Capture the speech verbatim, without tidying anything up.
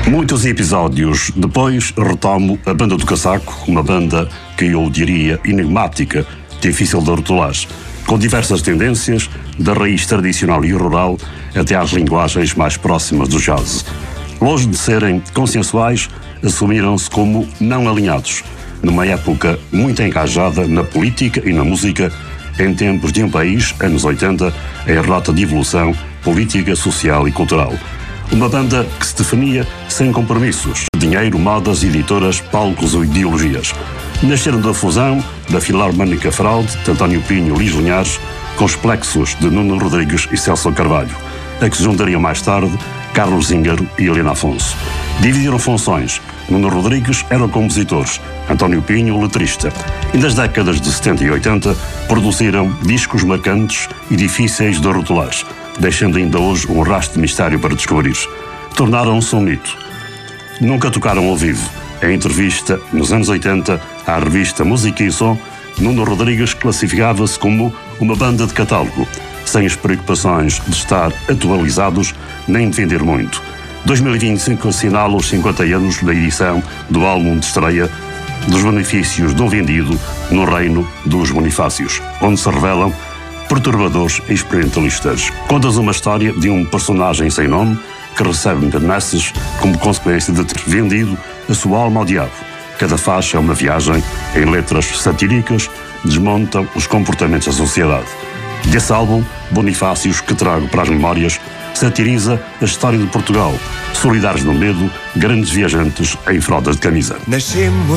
Muitos episódios depois retomo a Banda do Casaco, uma banda que eu diria enigmática, difícil de rotular, com diversas tendências, da raiz tradicional e rural até às linguagens mais próximas do jazz. Longe de serem consensuais, assumiram-se como não alinhados, numa época muito engajada na política e na música, em tempos de um país, anos oitenta, em rota de evolução política, social e cultural. Uma banda que se definia sem compromissos, dinheiro, modas, editoras, palcos ou ideologias. Nasceram da fusão da Filarmónica Fraude, de António Pinho e Luís Linhares, com os plexos de Nuno Rodrigues e Celso Carvalho, a que se juntariam mais tarde Carlos Zíngaro e Helena Afonso. Dividiram funções. Nuno Rodrigues era o compositor, António Pinho o letrista. E nas décadas de setenta e oitenta produziram discos marcantes e difíceis de rotular, deixando ainda hoje um rastro de mistério para descobrir. Tornaram-se um mito. Nunca tocaram ao vivo. Em entrevista, nos anos oitenta, à revista Música e Som, Nuno Rodrigues classificava-se como uma banda de catálogo, sem as preocupações de estar atualizados nem de vender muito. dois mil e vinte e cinco assinala os cinquenta anos da edição do álbum de estreia dos benefícios do vendido no reino dos Bonifácios, onde se revelam perturbadores e experimentalistas. Contas uma história de um personagem sem nome que recebe benesses como consequência de ter vendido a sua alma ao diabo. Cada faixa é uma viagem em letras satíricas, desmontam os comportamentos da sociedade. Desse álbum, Bonifácios, que trago para as memórias, satiriza a história de Portugal, solidários no medo, grandes viajantes em fraldas de camisa. Nascemos